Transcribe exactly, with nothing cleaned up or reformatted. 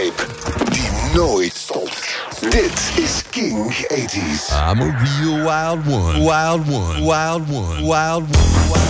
tape die nooit stopt. Dit is King tachtiger. I'm a real wild one. Wild one. Wild one. Wild one. Wild